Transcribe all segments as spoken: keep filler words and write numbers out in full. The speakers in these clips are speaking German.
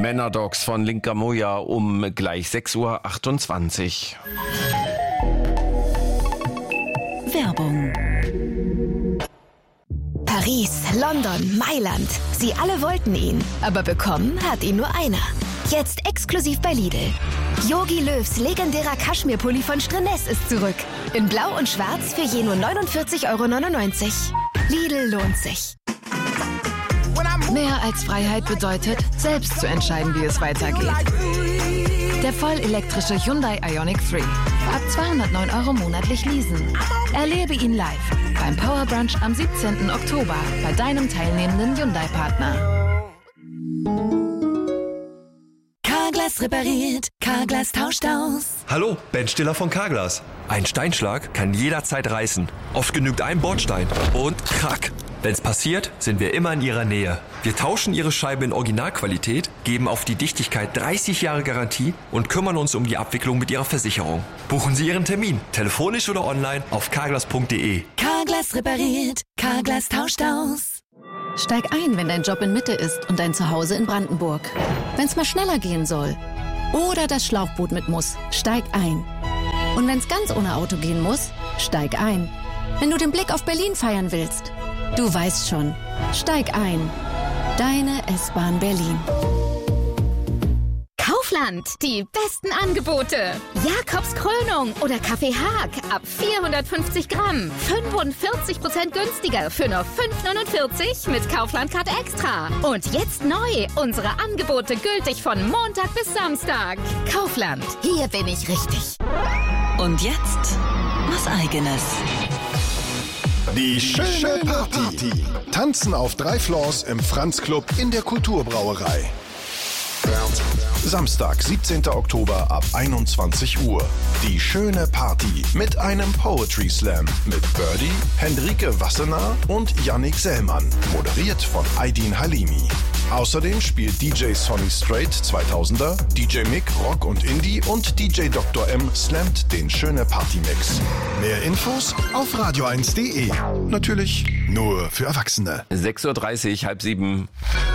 Männerdogs von Linka Moja um gleich sechs Uhr achtundzwanzig. Werbung. Paris, London, Mailand. Sie alle wollten ihn, aber bekommen hat ihn nur einer. Jetzt exklusiv bei Lidl. Jogi Löws legendärer Kaschmirpulli von Strennes ist zurück. In Blau und Schwarz für je nur neunundvierzig Euro neunundneunzig. Lidl lohnt sich. Mehr als Freiheit bedeutet, selbst zu entscheiden, wie es weitergeht. Der vollelektrische Hyundai Ioniq drei. Ab zweihundertneun Euro monatlich leasen. Erlebe ihn live beim Power Brunch am siebzehnten Oktober bei deinem teilnehmenden Hyundai-Partner. Carglass repariert, Carglass tauscht aus. Hallo, Ben Stiller von Carglass. Ein Steinschlag kann jederzeit reißen. Oft genügt ein Bordstein und krack. Wenn's passiert, sind wir immer in Ihrer Nähe. Wir tauschen Ihre Scheibe in Originalqualität, geben auf die Dichtigkeit dreißig Jahre Garantie und kümmern uns um die Abwicklung mit Ihrer Versicherung. Buchen Sie Ihren Termin, telefonisch oder online auf carglass punkt de. Carglass repariert, Carglass tauscht aus. Steig ein, wenn dein Job in Mitte ist und dein Zuhause in Brandenburg. Wenn's mal schneller gehen soll oder das Schlauchboot mit muss, steig ein. Und wenn's ganz ohne Auto gehen muss, steig ein. Wenn du den Blick auf Berlin feiern willst, du weißt schon, steig ein. Deine S-Bahn Berlin. Kaufland, die besten Angebote. Jakobs Krönung oder Kaffee Haag ab vierhundertfünfzig Gramm. fünfundvierzig Prozent günstiger für nur fünf neunundvierzig mit Kaufland-Card Extra. Und jetzt neu, unsere Angebote gültig von Montag bis Samstag. Kaufland, hier bin ich richtig. Und jetzt was Eigenes. Die schöne Party. Tanzen auf drei Floors im Franz Club in der Kulturbrauerei. Samstag, siebzehnten Oktober ab einundzwanzig Uhr. Die schöne Party mit einem Poetry Slam mit Birdie, Hendrike Wassenaar und Yannick Sellmann. Moderiert von Aydin Halimi. Außerdem spielt D J Sonny Straight zweitausender, D J Mick Rock und Indie und D J Doktor M slammt den schöne Party Mix. Mehr Infos auf radio eins punkt de. Natürlich nur für Erwachsene. sechs Uhr dreißig, halb sieben.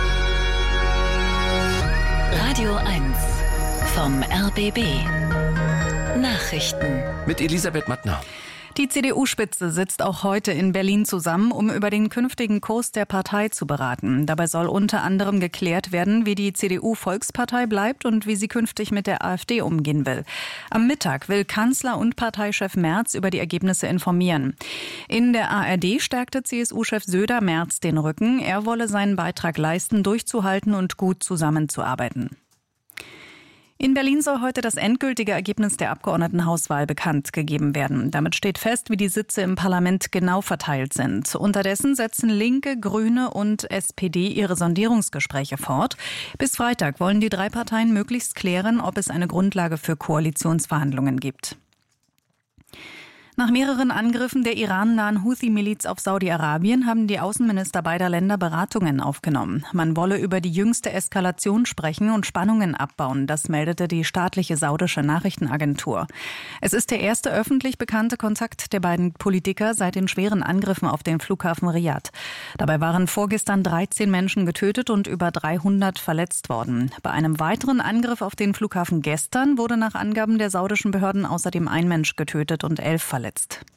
Radio eins vom R B B. Nachrichten Mit Elisabeth Mattner. Die C D U-Spitze sitzt auch heute in Berlin zusammen, um über den künftigen Kurs der Partei zu beraten. Dabei soll unter anderem geklärt werden, wie die C D U-Volkspartei bleibt und wie sie künftig mit der AfD umgehen will. Am Mittag will Kanzler und Parteichef Merz über die Ergebnisse informieren. In der A R D stärkte C S U-Chef Söder Merz den Rücken. Er wolle seinen Beitrag leisten, durchzuhalten und gut zusammenzuarbeiten. In Berlin soll heute das endgültige Ergebnis der Abgeordnetenhauswahl bekannt gegeben werden. Damit steht fest, wie die Sitze im Parlament genau verteilt sind. Unterdessen setzen Linke, Grüne und S P D ihre Sondierungsgespräche fort. Bis Freitag wollen die drei Parteien möglichst klären, ob es eine Grundlage für Koalitionsverhandlungen gibt. Nach mehreren Angriffen der irannahen Houthi-Miliz auf Saudi-Arabien haben die Außenminister beider Länder Beratungen aufgenommen. Man wolle über die jüngste Eskalation sprechen und Spannungen abbauen, das meldete die staatliche saudische Nachrichtenagentur. Es ist der erste öffentlich bekannte Kontakt der beiden Politiker seit den schweren Angriffen auf den Flughafen Riyadh. Dabei waren vorgestern dreizehn Menschen getötet und über dreihundert verletzt worden. Bei einem weiteren Angriff auf den Flughafen gestern wurde nach Angaben der saudischen Behörden außerdem ein Mensch getötet und elf verletzt.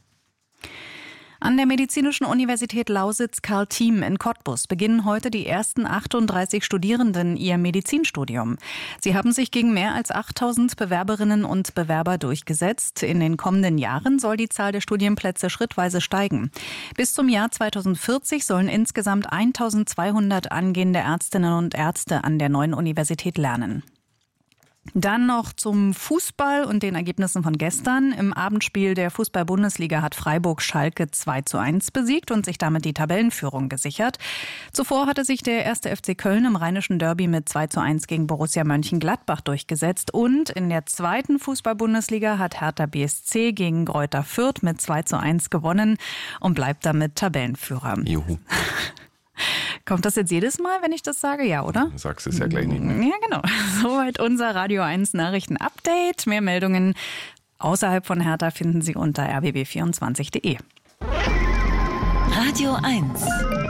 An der Medizinischen Universität Lausitz-Karl-Thiem in Cottbus beginnen heute die ersten achtunddreißig Studierenden ihr Medizinstudium. Sie haben sich gegen mehr als achttausend Bewerberinnen und Bewerber durchgesetzt. In den kommenden Jahren soll die Zahl der Studienplätze schrittweise steigen. Bis zum Jahr zweitausendvierzig sollen insgesamt eintausendzweihundert angehende Ärztinnen und Ärzte an der neuen Universität lernen. Dann noch zum Fußball und den Ergebnissen von gestern. Im Abendspiel der Fußball-Bundesliga hat Freiburg Schalke zwei zu eins besiegt und sich damit die Tabellenführung gesichert. Zuvor hatte sich der erste F C Köln im Rheinischen Derby mit zwei zu eins gegen Borussia Mönchengladbach durchgesetzt. Und in der zweiten Fußball-Bundesliga hat Hertha B S C gegen Greuther Fürth mit zwei zu eins gewonnen und bleibt damit Tabellenführer. Juhu. Kommt das jetzt jedes Mal, wenn ich das sage? Ja, oder? Du sagst es ja gleich nicht mehr. Ja, genau. Soweit unser Radio eins Nachrichten-Update. Mehr Meldungen außerhalb von Hertha finden Sie unter r b b vierundzwanzig punkt de. Radio eins.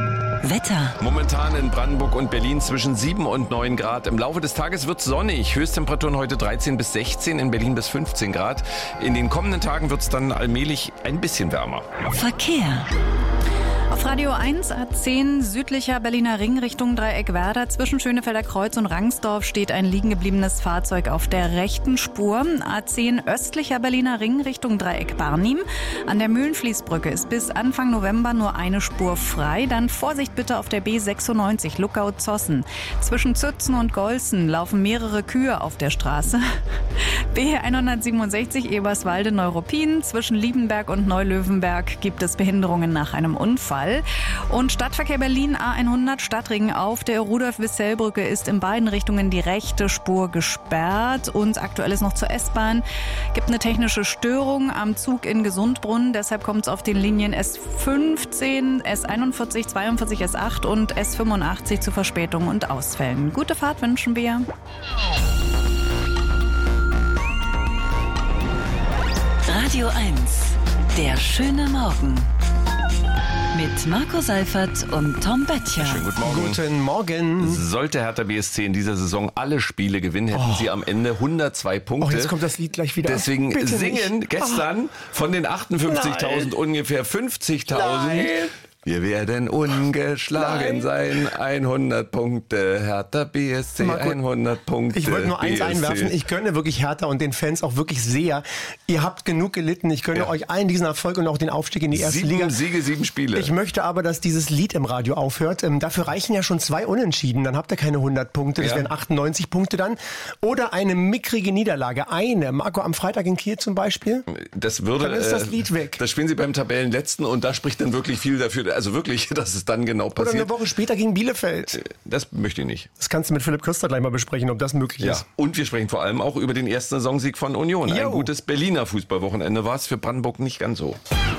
Wetter. Momentan in Brandenburg und Berlin zwischen sieben und neun Grad. Im Laufe des Tages wird es sonnig. Höchsttemperaturen heute dreizehn bis sechzehn, in Berlin bis fünfzehn Grad. In den kommenden Tagen wird es dann allmählich ein bisschen wärmer. Verkehr. Auf Radio eins A zehn südlicher Berliner Ring Richtung Dreieck-Werder. Zwischen Schönefelder Kreuz und Rangsdorf steht ein liegen gebliebenes Fahrzeug auf der rechten Spur. A zehn östlicher Berliner Ring Richtung Dreieck-Barnim. An der Mühlenfließbrücke ist bis Anfang November nur eine Spur frei. Dann Vorsicht bitte auf der B sechsundneunzig Luckau-Zossen. Zwischen Zützen und Golzen laufen mehrere Kühe auf der Straße. B hundertsiebenundsechzig Eberswalde-Neuruppin. Zwischen Liebenberg und Neulöwenberg gibt es Behinderungen nach einem Unfall. Und Stadtverkehr Berlin A hundert Stadtring auf der Rudolf-Wissell-Brücke ist in beiden Richtungen die rechte Spur gesperrt. Und aktuell ist noch zur S-Bahn. Gibt eine technische Störung am Zug in Gesundbrunn. Deshalb kommt es auf den Linien S fünfzehn, S einundvierzig, zweiundvierzig, S acht und S fünfundachtzig zu Verspätungen und Ausfällen. Gute Fahrt wünschen wir. Radio eins. Der schöne Morgen. Mit Marco Seifert und Tom Böttcher. Schönen guten Morgen. Guten Morgen. Sollte Hertha B S C in dieser Saison alle Spiele gewinnen, hätten oh. sie am Ende hundertzwei Punkte. Oh, jetzt kommt das Lied gleich wieder. Deswegen Bitte singen nicht. gestern oh. von den achtundfünfzigtausend ungefähr fünfzigtausend. Wir werden ungeschlagen Nein. sein. hundert Punkte. Hertha B S C, Marco, hundert Punkte. Ich wollte nur eins B S C. einwerfen. Ich gönne wirklich Hertha und den Fans auch wirklich sehr. Ihr habt genug gelitten. Ich gönne ja. euch allen diesen Erfolg und auch den Aufstieg in die erste sieben Liga. Siege, sieben Spiele. Ich möchte aber, dass dieses Lied im Radio aufhört. Ähm, dafür reichen ja schon zwei Unentschieden. Dann habt ihr keine hundert Punkte. Das ja. wären achtundneunzig Punkte dann. Oder eine mickrige Niederlage. Eine. Marco, am Freitag in Kiel zum Beispiel. Das würde, dann ist das Lied weg. Das spielen sie beim Tabellenletzten und da spricht dann wirklich viel dafür. Also wirklich, dass es dann genau passiert. Oder eine Woche später gegen Bielefeld. Das möchte ich nicht. Das kannst du mit Philipp Köster gleich mal besprechen, ob das möglich ja. ist. Und wir sprechen vor allem auch über den ersten Saisonsieg von Union. Jo. Ein gutes Berliner Fußballwochenende war es, für Brandenburg nicht ganz so.